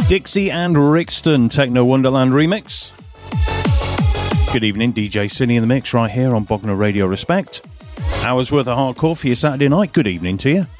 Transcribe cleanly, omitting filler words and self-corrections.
Dixie and Rixton Techno Wonderland remix. Good evening, DJ Cine in the mix right here on Bognor Radio Respect. Hours worth of hardcore for your Saturday night. Good evening to you.